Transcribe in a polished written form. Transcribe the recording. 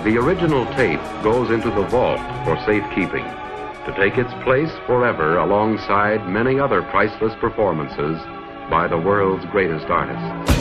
The original tape goes into the vault for safekeeping, to take its place forever alongside many other priceless performances by the world's greatest artists.